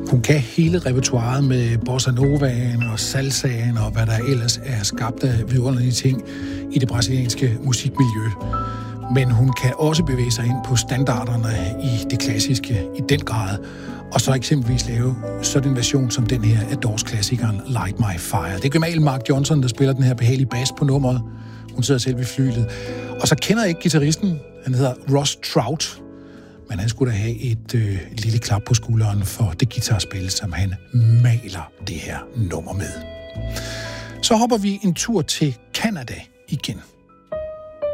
Hun kan hele repertoiret med bossa novaen og salsaen og hvad der ellers er skabt af vidunderlige ting i det brasilianske musikmiljø. Men hun kan også bevæge sig ind på standarderne i det klassiske i den grad, og så eksempelvis lave sådan en version som den her af Doors-klassikeren Light My Fire. Det er Jamal Mark Johnson, der spiller den her behagelige bas på nummeret. Hun sidder selv ved flylet. Og så kender jeg ikke guitaristen. Han hedder Ross Trout. Men han skulle da have et lille klap på skulderen for det guitarspil, som han maler det her nummer med. Så hopper vi en tur til Canada igen.